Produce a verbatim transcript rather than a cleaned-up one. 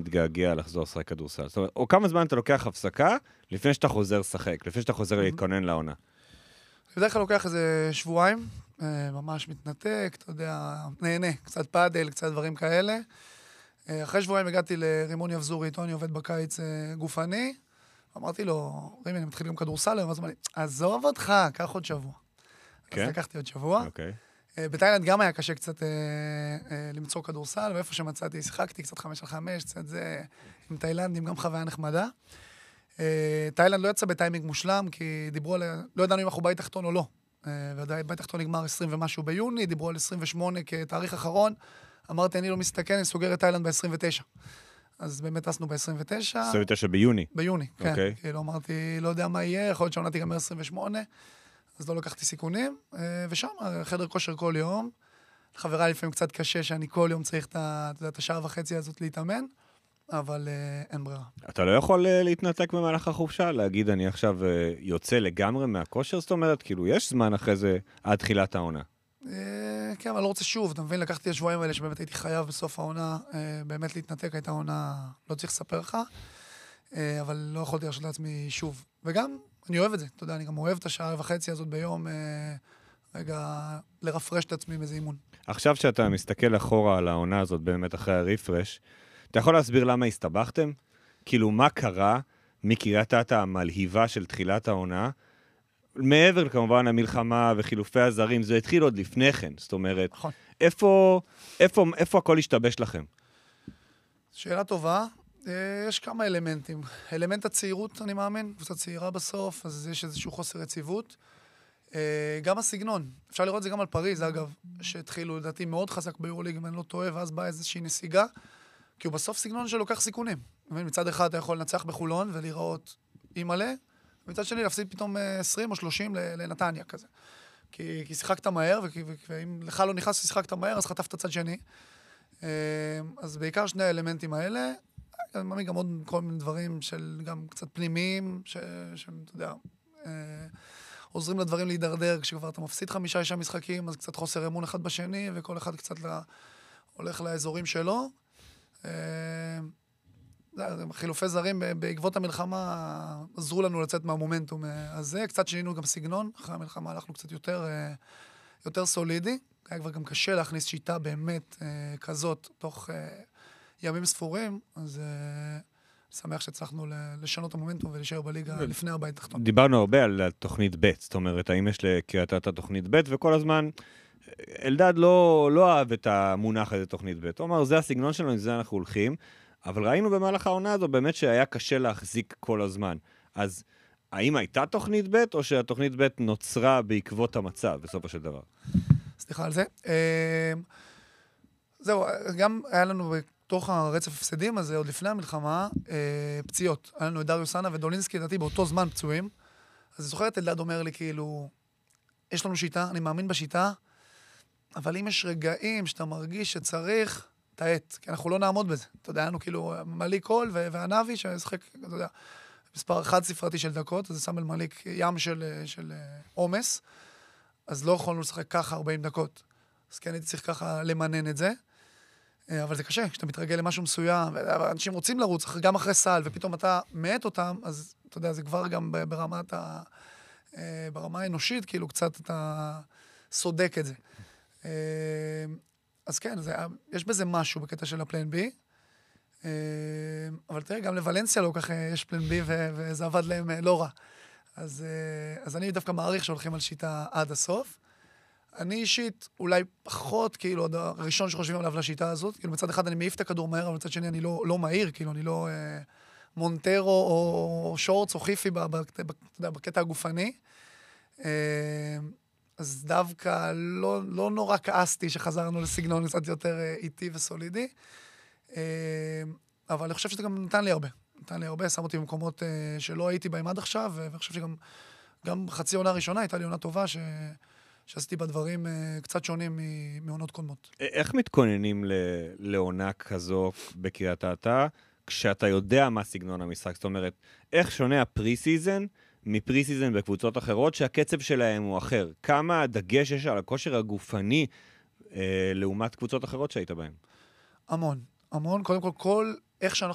מתגעגע לחזור לשחק כדורסל? זאת אומרת, או כמה זמן אתה לוקח הפסקה לפני שאתה חוזר לשחק, לפני שאתה חוזר להתכונן לעונה? בדרך כלל לוקח איזה שבועיים, ממש מתנתק, אתה יודע, נהנה, קצת פאדל, קצת דברים כאלה. אחרי שבועיים הגעתי לרימון יבזורי, איתו אני עובד בקיץ גופני, אמרתי לו, רימי, אני מתחיל גם כדורסל, אז אמרתי, עזוב אותך, קח עוד שבוע. אז לקחתי עוד שבוע. אוקיי. בתאילנד גם היה קשה קצת למצוא כדורסל, ואיפה שמצאתי, שיחקתי קצת חמש על חמש, קצת זה עם תאילנדים, גם חוויה נחמדה. תאילנד לא יצא בטיימינג מושלם, כי דיברו על... לא ידענו אם אנחנו בית תחתון או לא. ובית תחתון נגמר עשרים ומשהו ביוני, דיברו על עשרים ושמונה כתאריך אחרון. אמרתי, אני לא מסתכל, אני סוגר את תאילנד ב-עשרים ותשע. אז באמת טסנו ב-עשרים ותשע. עשרים ותשע ביוני? ביוני, כן. כאילו אמרתי, לא יודע מה יהיה, יכול להיות שעונה תיגמר עשרים ושמונה, אז לא לקחתי סיכונים. ושם, חדר כושר כל יום. חבריי לפעמים קצת קשה שאני כל יום צריך את השעה וחצי הזאת להתאמן. אבל uh, אין ברירה. אתה לא יכול uh, להתנתק במהלך החופשה? להגיד, אני עכשיו uh, יוצא לגמרי מהכושר? זאת אומרת, כאילו, יש זמן אחרי זה עד תחילת העונה. Uh, כן, אבל לא רוצה שוב. אתה מבין, לקחתי השבועיים האלה שבאמת הייתי חייב בסוף העונה, uh, באמת להתנתק, הייתה עונה, לא צריך לספר לך, uh, אבל לא יכולתי להרשות לעצמי שוב. וגם, אני אוהב את זה. אתה יודע, אני גם אוהב את השעה וחצי הזאת ביום, uh, רגע, לרפרש את עצמי באיזה אימון. עכשיו שאתה מסתכל אחורה על העונה הזאת, באמת אחרי הרפרש, אתה יכול להסביר למה הסתבכתם? כאילו, מה קרה מקריית אתא המלהיבה של תחילת העונה? מעבר, כמובן, המלחמה וחילופי הזרים, זה התחיל עוד לפני כן. זאת אומרת, נכון. איפה, איפה, איפה הכל השתבש לכם? שאלה טובה. יש כמה אלמנטים. אלמנט הצעירות, אני מאמין, קבוצה צעירה בסוף, אז יש איזשהו חוסר יציבות. גם הסגנון. אפשר לראות את זה גם על פריז, אגב, שהתחילו, לדעתי, מאוד חזק ביורוליג, אם אני לא טועה, ואז באה איזושהי נסיגה. כי הוא בסוף סגנון שלוקח סיכונים. מצד אחד אתה יכול לנצח בחולון ולראות אי מלא, ומצד שני להפסיד פתאום עשרים או שלושים לנתניה כזה. כי, כי שיחקת מהר, ואם לך לא נכנס ששיחקת מהר, אז חטפת צד שני. אז בעיקר שני האלמנטים האלה, אני מאמין גם עוד כל מיני דברים של גם קצת פנימיים, שהם, אתה יודע, עוזרים לדברים להידרדר, כשכבר אתה מפסיד חמישה אישה משחקים, אז קצת חוסר אמון אחד בשני, וכל אחד קצת הולך לאזורים שלו. חילופי זרים בעקבות המלחמה עזרו לנו לצאת מהמומנטום הזה, קצת שינינו גם סגנון, אחרי המלחמה הלכנו קצת יותר, יותר סולידי, היה כבר גם קשה להכניס שיטה באמת כזאת תוך ימים ספורים, אז שמח שהצלחנו לשנות המומנטום ולהישאר בליגה לפני הבית תחתון. דיברנו הרבה על תוכנית ב', זאת אומרת, האם יש לקריית אתא תוכנית ב', וכל הזמן אלדד לא, לא אהב את המונח הזה תוכנית ב'. הוא אמר, זה הסגנון שלנו, עם זה אנחנו הולכים, אבל ראינו במהלך העונה הזו באמת שהיה קשה להחזיק כל הזמן. אז האם הייתה תוכנית ב' או שהתוכנית ב' נוצרה בעקבות המצב, בסופו של דבר? סליחה על זה. זהו, גם היה לנו בתוך הרצף הפסדים הזה, עוד לפני המלחמה, פציעות. היה לנו את דריו סאנה ודולינסקי, לדעתי, באותו זמן פצועים. אז אני זוכרת, אלדד אומר לי, כאילו, יש לנו שיטה, אני מאמין בשיטה, אבל אם יש רגעים שאתה מרגיש שצריך, תעט, כי אנחנו לא נעמוד בזה. אתה יודע, היינו כאילו מליק קול והנאבי, ששחק, אתה יודע, מספר אחד ספרתי של דקות, אז זה שם על מליק ים של, של אומס, אז לא יכולנו לשחק ככה ארבעים דקות. אז כן, הייתי צריך ככה למנן את זה, אבל זה קשה, כשאתה מתרגל למשהו מסוים, ואנשים רוצים לרוץ, גם אחרי סל, ופתאום אתה מעט אותם, אז אתה יודע, זה כבר גם ברמת ה... ברמה האנושית, כאילו קצת אתה סודק את זה. אז כן, זה, יש בזה משהו בקטע של הפלן בי, אבל תראה, גם לוולנסיה לא כך יש פלן בי, וזה עבד להם לא רע. אז, אז אני דווקא מעריך שהולכים על שיטה עד הסוף. אני אישית אולי פחות, כאילו, הראשון שחושבים עליו לשיטה הזאת, כאילו מצד אחד אני מעיף את הכדור מהר, אבל מצד שני אני לא, לא מהיר, כאילו אני לא אה, מונטרו או שורץ או חיפי בקטע הגופני. אה, אז דווקא לא, לא נורא כעסתי שחזרנו לסגנון קצת יותר איטי וסולידי, אבל אני חושב שזה גם נתן לי הרבה. נתן לי הרבה, שם אותי במקומות שלא הייתי בהם עד עכשיו, ואני חושב שגם גם חצי עונה ראשונה הייתה לי עונה טובה, ש... שעשיתי בדברים קצת שונים מעונות קודמות. איך מתכוננים לעונה כזו בקריית אתא, כשאתה יודע מה סגנון המשחק? זאת אומרת, איך שונה הפרי-סיזן מפרי-סיזן בקבוצות אחרות, שהקצב שלהם הוא אחר? כמה דגש יש על הכושר הגופני אה, לעומת קבוצות אחרות שהיית בהן? המון, המון. קודם כל, כל איך שאנחנו